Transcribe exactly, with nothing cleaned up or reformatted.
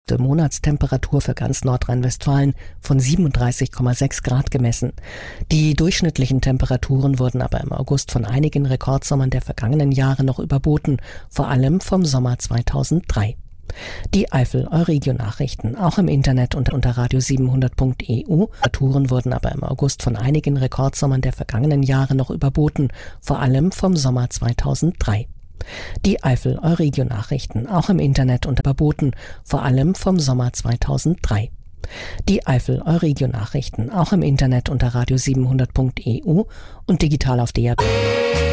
Die Monatstemperatur für ganz Nordrhein-Westfalen von siebenunddreißig Komma sechs Grad gemessen. Die durchschnittlichen Temperaturen wurden aber im August von einigen Rekordsommern der vergangenen Jahre noch überboten, vor allem vom Sommer zweitausenddrei. Die Eifel-Euregio-Nachrichten, auch im Internet unter, unter radio siebenhundert punkt e u. Temperaturen wurden aber im August von einigen Rekordsommern der vergangenen Jahre noch überboten, vor allem vom Sommer zweitausenddrei. Die Eifel-Euregio-Nachrichten, auch im Internet unter überboten, vor allem vom Sommer zweitausenddrei. Die Eifel-Euregio-Nachrichten, auch im Internet unter radio siebenhundert punkt e u und digital auf D A B.